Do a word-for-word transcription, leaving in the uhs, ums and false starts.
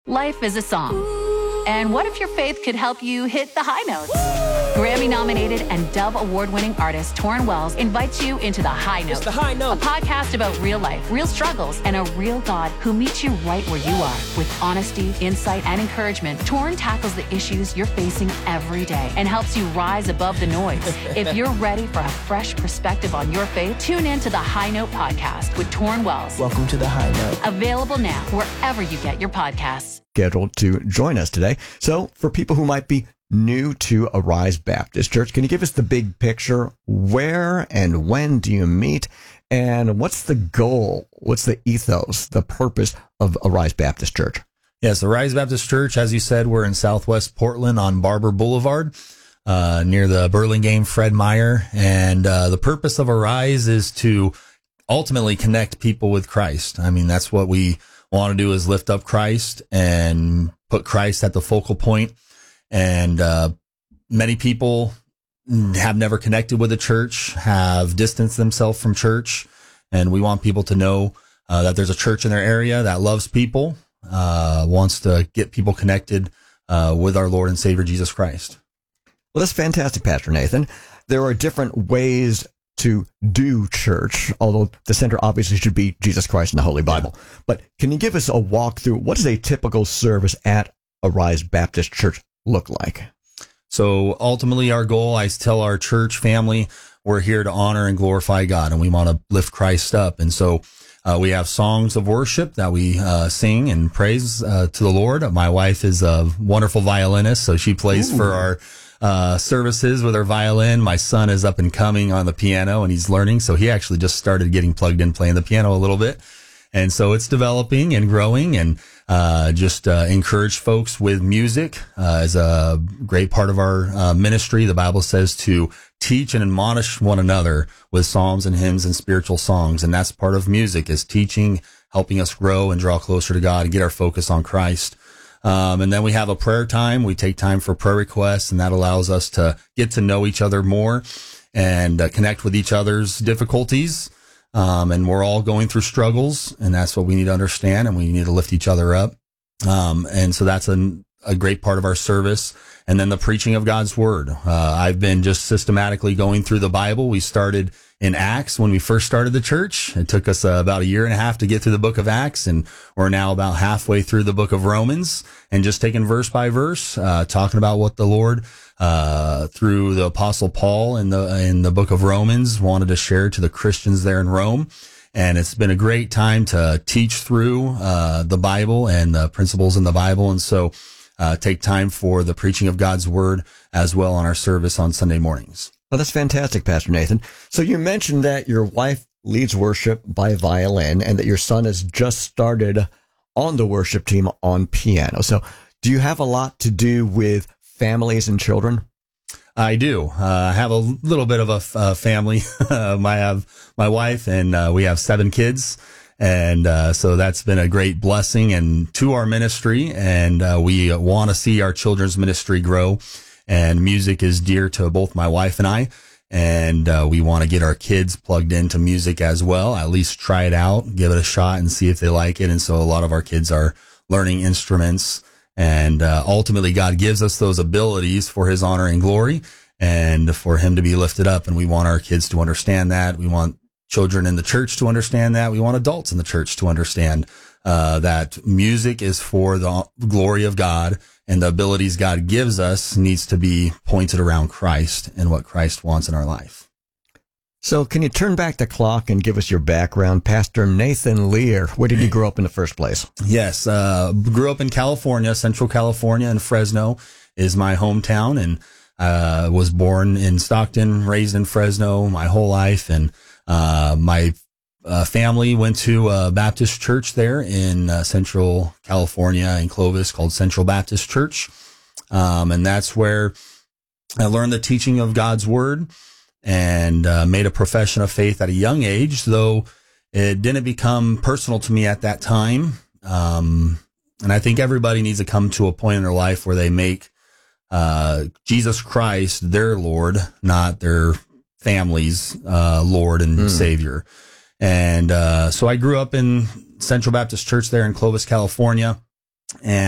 Life is a song. And what if your faith could help you hit the high notes? Grammy-nominated and Dove Award-winning artist Torrin Wells invites you into The High Note. It's The High Note. A podcast about real life, real struggles, and a real God who meets you right where you are. With honesty, insight, and encouragement, Torrin tackles the issues you're facing every day and helps you rise above the noise. If you're ready for a fresh perspective on your faith, tune in to The High Note podcast with Torrin Wells. Welcome to The High Note. Available now wherever you get your podcasts. Scheduled to join us today. So for people who might be new to Arise Baptist Church, can you give us the big picture? Where and when do you meet? And what's the goal? What's the ethos, the purpose of Arise Baptist Church? Yes, Arise Baptist Church, as you said, we're in Southwest Portland on Barber Boulevard, uh, near the Burlingame Fred Meyer. And uh, the purpose of Arise is to ultimately connect people with Christ. I mean, that's what we want to do, is lift up Christ and put Christ at the focal point. And uh, many people have never connected with the church, have distanced themselves from church. And we want people to know uh, that there's a church in their area that loves people, uh, wants to get people connected uh, with our Lord and Savior, Jesus Christ. Well, that's fantastic, Pastor Nathan. There are different ways to do church, although the center obviously should be Jesus Christ and the Holy Bible. Yeah. But can you give us a walkthrough? What does a typical service at Arise Baptist Church look like? So ultimately our goal, I tell our church family, we're here to honor and glorify God, and we want to lift Christ up. And so uh, we have songs of worship that we uh, sing and praise uh, to the Lord. My wife is a wonderful violinist, so she plays Ooh. for our uh services with her violin. My son is up and coming on the piano, and he's learning, so he actually just started getting plugged in playing the piano a little bit. And so it's developing and growing, and uh just uh encourage folks with music uh is a great part of our uh, ministry. The Bible says to teach and admonish one another with psalms and hymns and spiritual songs, and that's part of music, is teaching, helping us grow and draw closer to God and get our focus on Christ. Um, and then we have a prayer time. We take time for prayer requests, and that allows us to get to know each other more and uh, connect with each other's difficulties. Um, and we're all going through struggles, and that's what we need to understand, and we need to lift each other up. Um, and so that's a, a great part of our service. And then the preaching of God's word. Uh, I've been just systematically going through the Bible. We started in Acts when we first started the church. It took us uh, about a year and a half to get through the book of Acts, and we're now about halfway through the book of Romans, and just taking verse by verse, uh, talking about what the Lord, uh, through the apostle Paul in the, in the book of Romans, wanted to share to the Christians there in Rome. And it's been a great time to teach through, uh, the Bible and the principles in the Bible. And so, uh, take time for the preaching of God's word as well on our service on Sunday mornings. Well, that's fantastic, Pastor Nathan. So you mentioned that your wife leads worship by violin and that your son has just started on the worship team on piano. So do you have a lot to do with families and children? I do. Uh, I have a little bit of a uh, family. I have my wife, and uh, we have seven kids. And uh, so that's been a great blessing and to our ministry. And uh, we want to see our children's ministry grow. And music is dear to both my wife and I, and uh, we want to get our kids plugged into music as well, at least try it out, give it a shot, and see if they like it. And so a lot of our kids are learning instruments, and uh, ultimately God gives us those abilities for his honor and glory and for him to be lifted up. And we want our kids to understand that. We want children in the church to understand that. We want adults in the church to understand uh, that music is for the glory of God, and the abilities God gives us needs to be pointed around Christ and what Christ wants in our life. So can you turn back the clock and give us your background? Pastor Nathan Lear, where did you grow up in the first place? Yes, uh, grew up in California, Central California, and Fresno is my hometown, and uh, was born in Stockton, raised in Fresno my whole life. And uh, my uh, family went to a Baptist church there in uh, Central California in Clovis called Central Baptist Church. Um, and that's where I learned the teaching of God's word, and uh, made a profession of faith at a young age, though it didn't become personal to me at that time. Um, and I think everybody needs to come to a point in their life where they make uh, Jesus Christ their Lord, not their family's uh, Lord and mm. Savior. And uh, so I grew up in Central Baptist Church there in Clovis, California. And